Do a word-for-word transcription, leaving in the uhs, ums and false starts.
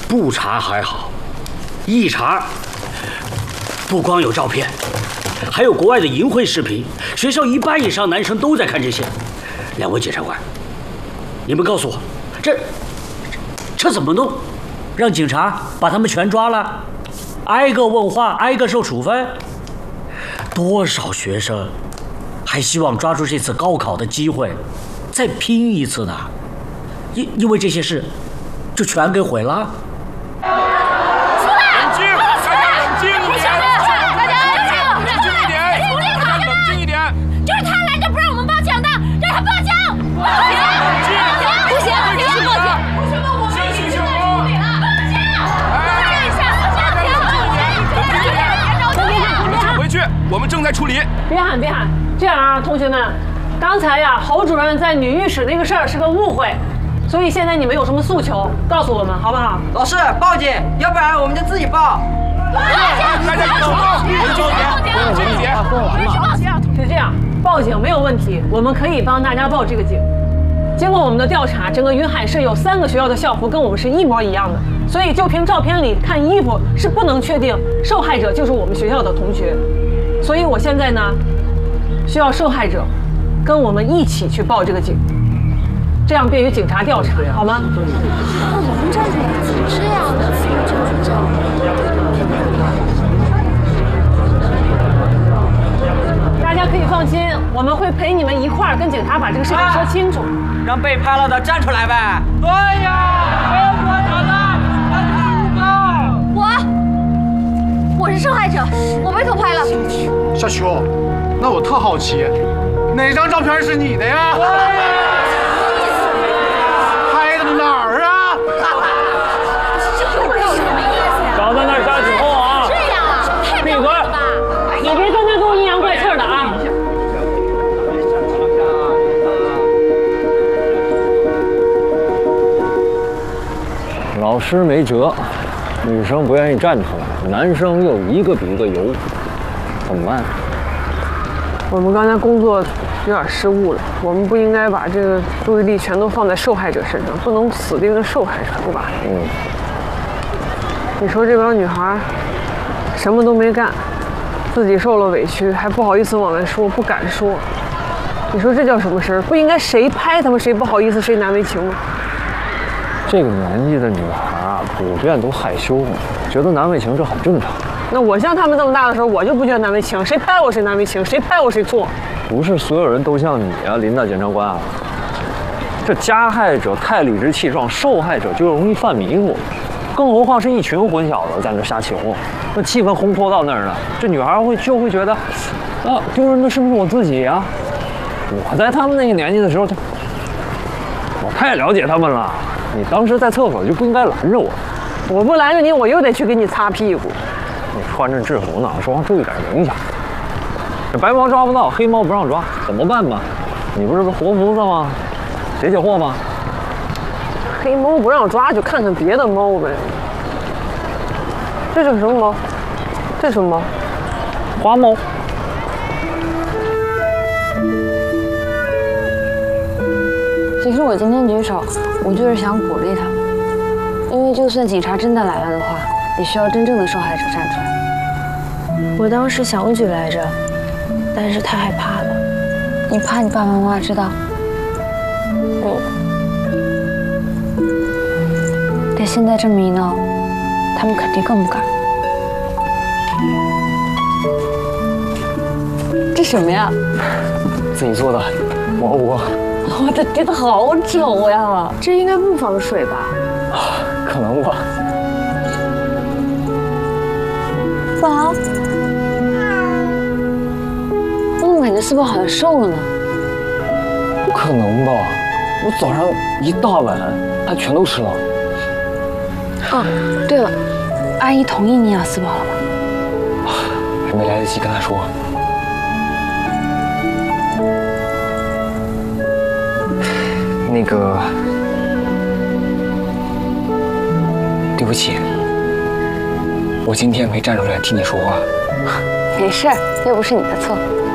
不查还好，一查，不光有照片，还有国外的淫秽视频。学校一半以上男生都在看这些。两位检察官，你们告诉我，这这这怎么弄？让警察把他们全抓了，挨个问话，挨个受处分？多少学生还希望抓住这次高考的机会，再拼一次呢？因因为这些事，就全给毁了。 冷静，大家冷静一点，大家冷静，冷静一点，大家冷静一点。 就是他来这不让我们报警的，让他报警！报警！不行，不行，报警！不行吗？我们已经在处理了，报警！冷静一下，冷静一下，冷静一下， 你们请回去，我们正在处理。 别喊，别喊，这样啊，同学们，刚才呀，侯主任在女浴室那个事儿是个误会。所以现在你们有什么诉求，告诉我们好不好？ 老师，报警，要不然我们就自己报。 大家报警！冷静一点，冷静一点。 是这样，报警没有问题，我们可以帮大家报这个警。经过我们的调查，整个云海市有三个学校的校服跟我们是一模一样的，所以就凭照片里看衣服是不能确定受害者就是我们学校的同学。所以我现在呢，需要受害者跟我们一起去报这个警。这样便于警察调查，好吗？ 我们这里是这样的，就是这样。 大家可以放心，我们会陪你们一块儿跟警察把这个事情说清楚。 让被拍了的站出来呗。 对呀，没有说假的，让他诬告。 我，我是受害者，我被偷拍了。 小秋，那我特好奇，哪张照片是你的呀？哪儿啊？ 少在那儿瞎起哄啊！ 这样啊，太闭嘴！你别在那给我阴阳怪气的啊！ 老师没辙，女生不愿意站出来，男生又一个比一个油，怎么办？ 我们刚才工作有点失误了，我们不应该把这个注意力全都放在受害者身上，不能死盯着受害者，对吧？ 嗯。 你说这帮女孩什么都没干，自己受了委屈，还不好意思往外说，不敢说。你说这叫什么事儿？不应该谁拍他们谁不好意思，谁难为情吗？ 这个年纪的女孩啊，普遍都害羞，觉得难为情这很正常。 那我像他们这么大的时候，我就不觉得难为情，谁拍我谁难为情，谁拍我谁错。 不是所有人都像你啊，林大检察官啊。这加害者太理直气壮，受害者就容易犯迷糊，更何况是一群混小子在那瞎起哄，那气氛烘托到那儿呢，这女孩会就会觉得，啊，丢人的是不是我自己啊？我在他们那个年纪的时候，我太了解他们了。你当时在厕所就不应该拦着我， 我不拦着你，我又得去给你擦屁股。 你穿着制服呢，说话注意点影响。这白猫抓不到，黑猫不让抓，怎么办吧？你不是个活菩萨吗？解解惑吧。 黑猫不让抓，就看看别的猫呗。这是什么猫？这是什么猫？ 花猫。 其实我今天举手，我就是想鼓励他们，因为就算警察真的来了的话，也需要真正的受害者站出来。我当时想举来着，但是太害怕了。你怕你爸爸妈妈知道？嗯。但现在这么一闹，他们肯定更不敢。这什么呀？ 自己做的蘑菇锅。 我的天，好丑呀！这应该不防水吧？ 可能吧。 宝，我怎么感觉四宝好像瘦了呢？ 不可能吧！我早上一大碗，他全都吃了。 哦，对了，阿姨同意你养四宝了吗？ 还没来得及跟他说。那个，对不起，我今天没站出来替你说话。 没事，又不是你的错。